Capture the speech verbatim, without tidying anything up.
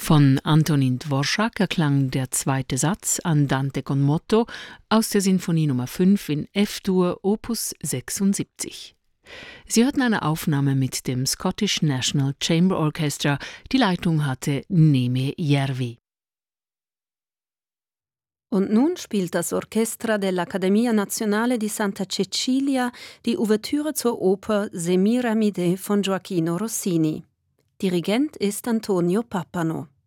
Von Antonin Dvorak erklang der zweite Satz Andante con moto aus der Sinfonie Nummer fünf in F-Dur Opus sechsundsiebzig. Sie hörten eine Aufnahme mit dem Scottish National Chamber Orchestra. Die Leitung hatte Neme Järvi. Und nun spielt das Orchestra dell'Accademia Nazionale di Santa Cecilia die Ouvertüre zur Oper Semiramide von Gioachino Rossini. Dirigent ist Antonio Pappano.